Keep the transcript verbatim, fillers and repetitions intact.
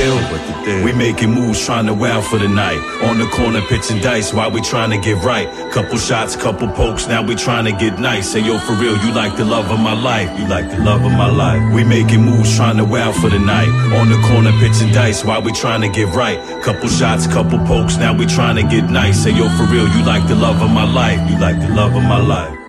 deal? We making moves, trying to wow for the night. On the corner, pitching dice while we trying to get right. Couple shots, couple pokes, now we trying to get nice. Say, yo, for real, you like the love of my life. You like the love of my life. We making moves, trying to wow for the night. On the corner, pitching dice while we trying to get right. Couple shots, couple pokes, now we trying to get nice. Say, yo, for real, you like the love of my life. You like the love of my life.